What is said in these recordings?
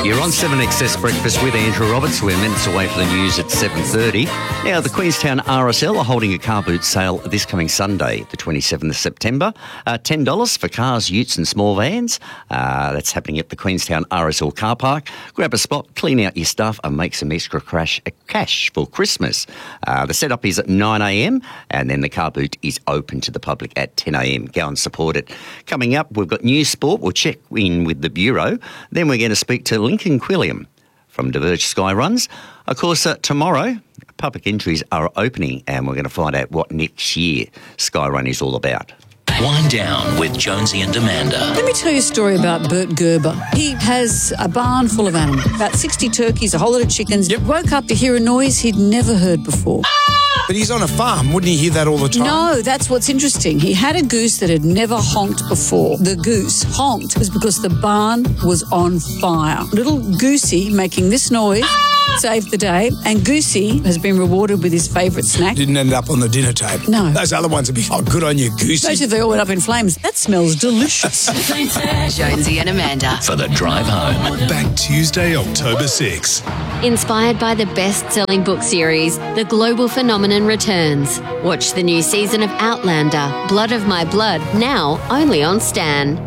You're on 7XS Breakfast with Andrew Roberts. We're minutes away for the news at 7:30. Now, the Queenstown RSL are holding a car boot sale this coming Sunday, the 27th of September. $10 for cars, utes and small vans. That's happening at the Queenstown RSL car park. Grab a spot, clean out your stuff and make some extra cash for Christmas. The setup is at 9 a.m. and then the car boot is open to the public at 10 a.m. Go and support it. Coming up, we've got news sport. We'll check in with the Bureau. Then we're going to speak to Lincoln Quilliam from Diverge Skyruns. Of course, tomorrow, public entries are opening and we're going to find out what next year Skyrun is all about. Wind Down with Jonesy and Amanda. Let me tell you a story about Bert Gerber. He has a barn full of animals, about 60 turkeys, a whole lot of chickens. Yep. Woke up to hear a noise he'd never heard before. But he's on a farm. Wouldn't he hear that all the time? No, that's what's interesting. He had a goose that had never honked before. The goose honked was because the barn was on fire. Little Goosey making this noise saved the day, and Goosey has been rewarded with his favourite snack. Didn't end up on the dinner table. No. Those other ones would be, oh, good on you, Goosey. Especially if they all went up in flames. That smells delicious. Jonesy and Amanda. For the drive home. Back Tuesday, October 6. Inspired by the best-selling book series, The Global Phenomenon returns. Watch the new season of Outlander, Blood of My Blood, now only on Stan.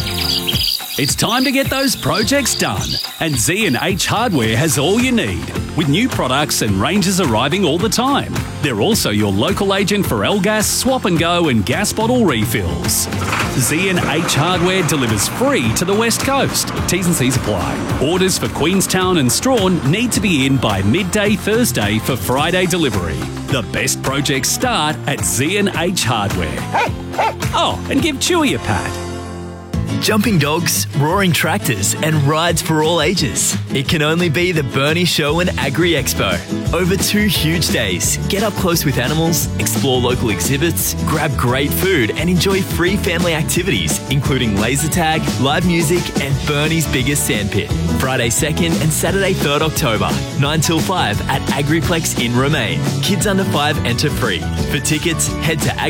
It's time to get those projects done, and Z&H Hardware has all you need, with new products and ranges arriving all the time. They're also your local agent for L-Gas, Swap and Go and gas bottle refills. Z&H Hardware delivers free to the West Coast. T's and C's apply. Orders for Queenstown and Strawn need to be in by midday Thursday for Friday delivery. The best projects start at Z&H Hardware. Oh, and give Chewy a pat. Jumping dogs, roaring tractors and rides for all ages. It can only be the Burnie Show and Agri Expo. Over 2 huge days, get up close with animals, explore local exhibits, grab great food and enjoy free family activities including laser tag, live music and Burnie's biggest sandpit. Friday 2nd and Saturday 3rd October, 9 till 5 at Agriplex in Romaine. Kids under 5 enter free. For tickets, head to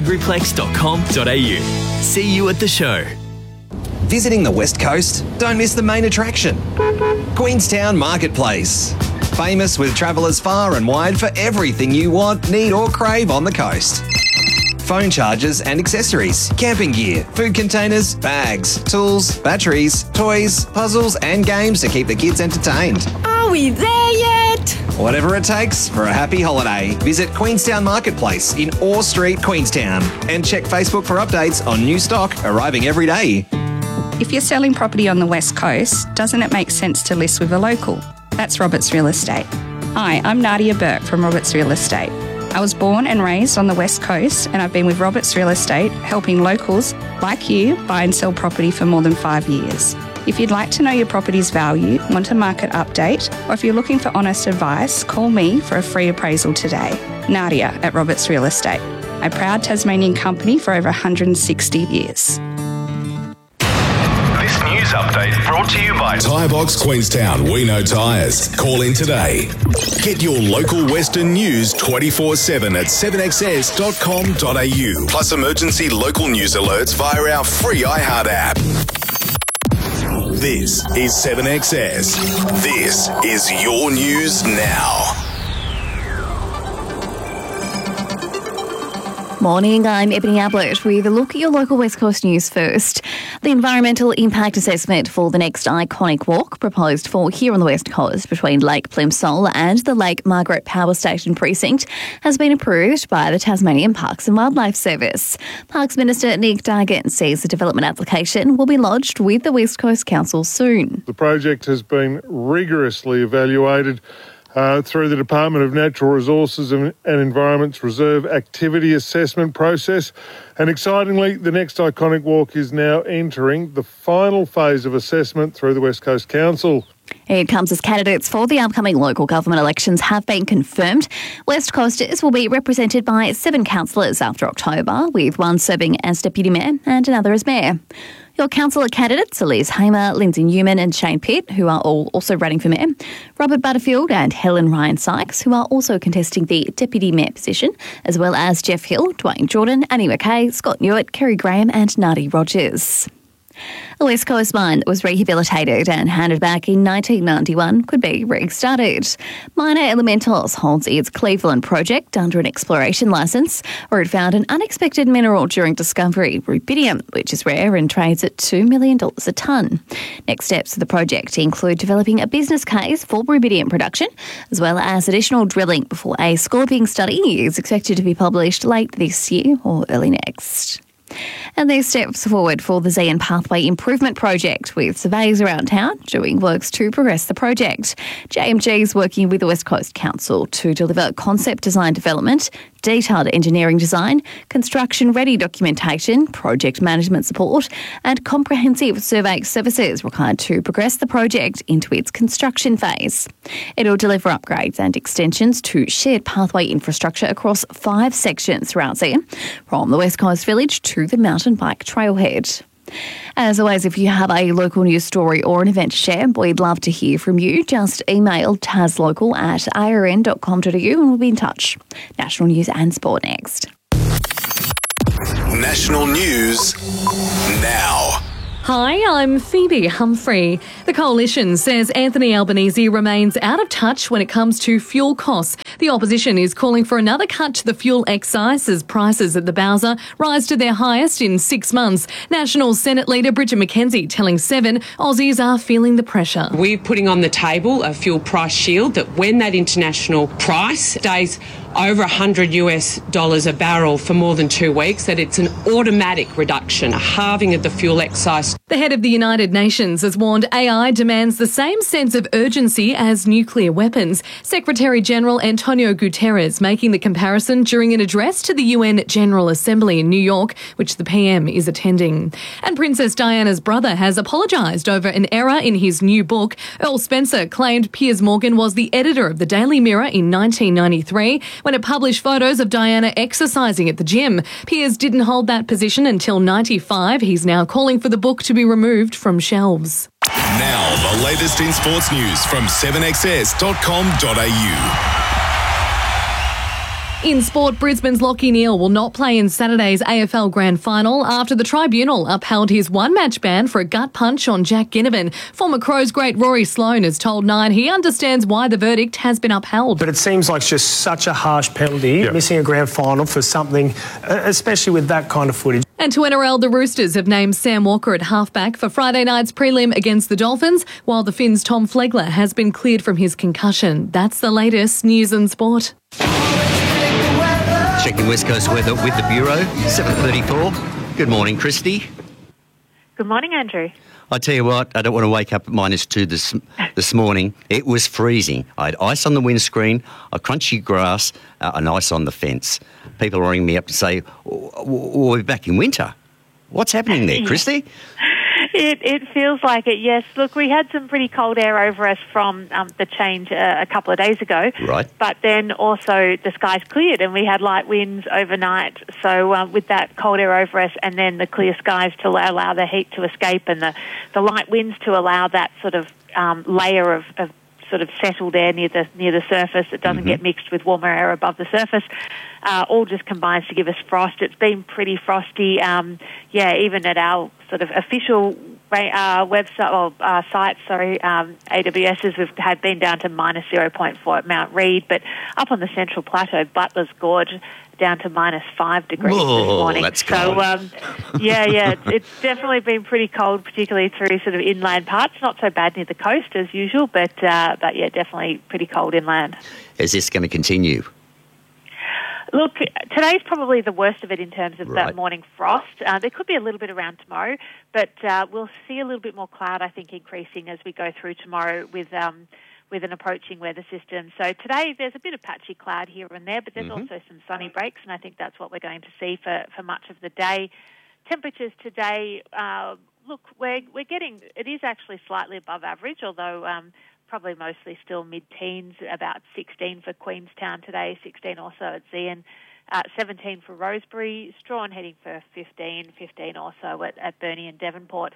agriplex.com.au. See you at the show. Visiting the West Coast? Don't miss the main attraction, Queenstown Marketplace. Famous with travellers far and wide for everything you want, need or crave on the coast. Phone chargers and accessories, camping gear, food containers, bags, tools, batteries, toys, puzzles and games to keep the kids entertained. Are we there yet? Whatever it takes for a happy holiday, visit Queenstown Marketplace in Orr Street, Queenstown and check Facebook for updates on new stock arriving every day. If you're selling property on the West Coast, doesn't it make sense to list with a local? That's Roberts Real Estate. Hi, I'm Nadia Burke from Roberts Real Estate. I was born and raised on the West Coast and I've been with Roberts Real Estate helping locals like you buy and sell property for more than 5 years. If you'd like to know your property's value, want a market update, or if you're looking for honest advice, call me for a free appraisal today. Nadia at Roberts Real Estate, a proud Tasmanian company for over 160 years. News update brought to you by Tyre Box Queenstown. We know tyres. Call in today. Get your local Western news 24/7 at 7xs.com.au. Plus emergency local news alerts via our free iHeart app. This is 7XS. This is your news now. Morning, I'm Ebony Ablett with a look at your local West Coast news first. The environmental impact assessment for the next iconic walk proposed for here on the West Coast between Lake Plimsoll and the Lake Margaret Power Station precinct has been approved by the Tasmanian Parks and Wildlife Service. Parks Minister Nick Dargan says the development application will be lodged with the West Coast Council soon. The project has been rigorously evaluated through the Department of Natural Resources and Environment's Reserve Activity Assessment process. And excitingly, the next iconic walk is now entering the final phase of assessment through the West Coast Council. It comes as candidates for the upcoming local government elections have been confirmed. West Coasters will be represented by 7 councillors after October, with one serving as Deputy Mayor and another as Mayor. Your councillor candidates are Liz Hamer, Lindsay Newman and Shane Pitt, who are all also running for Mayor, Robert Butterfield and Helen Ryan Sykes, who are also contesting the Deputy Mayor position, as well as Jeff Hill, Dwayne Jordan, Annie McKay, Scott Newitt, Kerry Graham and Nardi Rogers. A West Coast mine that was rehabilitated and handed back in 1991 could be restarted. Miner Elementals holds its Cleveland project under an exploration licence, where it found an unexpected mineral during discovery, rubidium, which is rare and trades at $2 million a tonne. Next steps of the project include developing a business case for rubidium production, as well as additional drilling before a scoping study is expected to be published late this year or early next. And there's steps forward for the Zeehan Pathway Improvement Project, with surveyors around town doing works to progress the project. JMG is working with the West Coast Council to deliver concept design development, detailed engineering design, construction-ready documentation, project management support, and comprehensive survey services required to progress the project into its construction phase. It'll deliver upgrades and extensions to shared pathway infrastructure across 5 sections throughout Zeehan, from the West Coast Village to the mountain bike trailhead. As always, if you have a local news story or an event to share, we'd love to hear from you. Just email taslocal@arn.com.au and we'll be in touch. National news and sport next. National news now. Hi, I'm Phoebe Humphrey. The Coalition says Anthony Albanese remains out of touch when it comes to fuel costs. The opposition is calling for another cut to the fuel excise as prices at the Bowser rise to their highest in 6 months. National Senate Leader Bridget McKenzie telling Seven Aussies are feeling the pressure. We're putting on the table a fuel price shield that when that international price stays over $100 a barrel for more than 2 weeks, that it's an automatic reduction, a halving of the fuel excise. The head of the United Nations has warned AI demands the same sense of urgency as nuclear weapons. Secretary-General Antonio Guterres making the comparison during an address to the UN General Assembly in New York, which the PM is attending. And Princess Diana's brother has apologised over an error in his new book. Earl Spencer claimed Piers Morgan was the editor of the Daily Mirror in 1993 when it published photos of Diana exercising at the gym. Piers didn't hold that position until 95. He's now calling for the book to be removed from shelves. Now, the latest in sports news from 7XS.com.au. In sport, Brisbane's Lachie Neale will not play in Saturday's AFL Grand Final after the tribunal upheld his one-match ban for a gut punch on Jack Ginnivan. Former Crows great Rory Sloane has told Nine he understands why the verdict has been upheld. But it seems like just such a harsh penalty, missing a grand final for something, especially with that kind of footage. And to NRL, the Roosters have named Sam Walker at halfback for Friday night's prelim against the Dolphins, while the Finns' Tom Flegler has been cleared from his concussion. That's the latest news and sport. Checking West Coast weather with the Bureau, 7:34. Good morning, Christy. Good morning, Andrew. I tell you what, I don't want to wake up at -2 this morning. It was freezing. I had ice on the windscreen, a crunchy grass, and ice on the fence. People are ringing me up to say, we're back in winter. What's happening there, Christy? It feels like it, yes. Look, we had some pretty cold air over us from the change a couple of days ago. Right. But then also the skies cleared and we had light winds overnight. So with that cold air over us and then the clear skies to allow the heat to escape and the light winds to allow that sort of layer of sort of settled air near the surface. It doesn't get mixed with warmer air above the surface. All just combines to give us frost. It's been pretty frosty. Even at our sort of official website or sites, AWS's, we've had been down to -0.4 at Mount Reid, but up on the Central Plateau, Butler's Gorge, down to -5 degrees this morning. That's cold. So, it's definitely been pretty cold, particularly through sort of inland parts. Not so bad near the coast as usual, but definitely pretty cold inland. Is this going to continue? Look, today's probably the worst of it in terms of that morning frost. There could be a little bit around tomorrow, but we'll see a little bit more cloud, I think, increasing as we go through tomorrow with an approaching weather system. So today there's a bit of patchy cloud here and there, but there's also some sunny breaks, and I think that's what we're going to see for much of the day. Temperatures today, we're getting, it is actually slightly above average, although probably mostly still mid-teens, about 16 for Queenstown today, 16 also at Zeehan, 17 for Rosebery, Strahan heading for 15 also at Burnie and Devonport.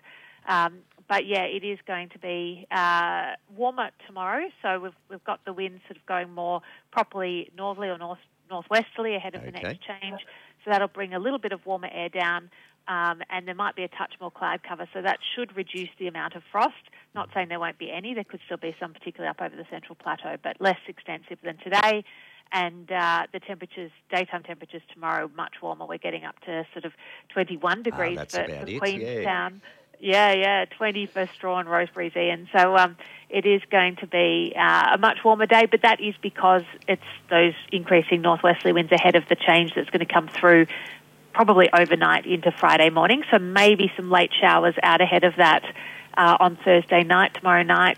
It is going to be warmer tomorrow, so we've got the wind sort of going more properly northerly or northwesterly ahead of the next change. So that'll bring a little bit of warmer air down. and there might be a touch more cloud cover, so that should reduce the amount of frost. Not saying there won't be any. There could still be some, particularly up over the Central Plateau, but less extensive than today. And the daytime temperatures tomorrow, much warmer. We're getting up to sort of 21 degrees for Queenstown. Yeah, 20 for Strahan, Rosebery's, Ian. So it is going to be a much warmer day, but that is because it's those increasing northwesterly winds ahead of the change that's going to come through probably overnight into Friday morning. So maybe some late showers out ahead of that on Thursday night, tomorrow night.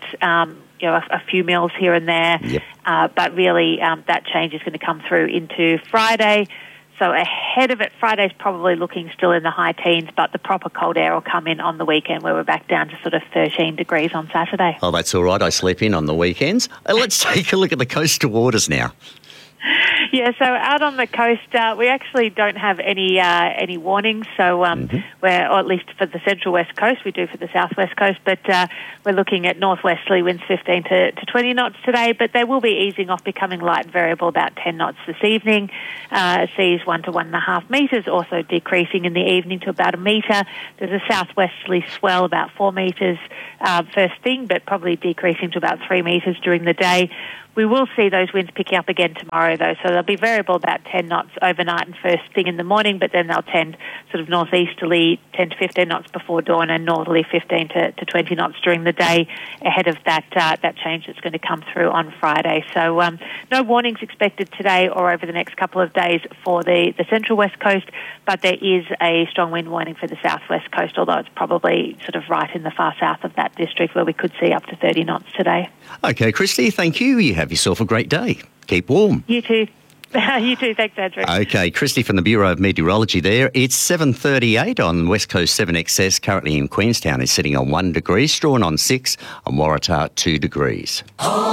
A few mils here and there. Yep. But really that change is going to come through into Friday. So ahead of it, Friday's probably looking still in the high teens, but the proper cold air will come in on the weekend where we're back down to sort of 13 degrees on Saturday. Oh, that's all right. I sleep in on the weekends. Let's take a look at the coastal waters now. Yeah, so out on the coast, we actually don't have any warnings. So or at least for the central west coast, we do for the southwest coast. But we're looking at northwesterly winds 15 to 20 knots today. But they will be easing off, becoming light and variable, about 10 knots this evening. Seas 1 to 1.5 metres, also decreasing in the evening to about a metre. There's a southwesterly swell about 4 metres first thing, but probably decreasing to about 3 metres during the day. We will see those winds picking up again tomorrow, though, so they'll be variable about 10 knots overnight and first thing in the morning, but then they'll tend sort of northeasterly 10 to 15 knots before dawn and northerly 15 to 20 knots during the day ahead of that change that's going to come through on Friday. So no warnings expected today or over the next couple of days for the central west coast, but there is a strong wind warning for the southwest coast, although it's probably sort of right in the far south of that district where we could see up to 30 knots today. Okay, Christy, thank you. You have yourself a great day. Keep warm. You too. You too. Thanks, Andrew. Okay, Christy from the Bureau of Meteorology there. It's 7:38 on West Coast 7XS. Currently in Queenstown is sitting on 1 degree. Strahan on 6. On Waratah, 2 degrees.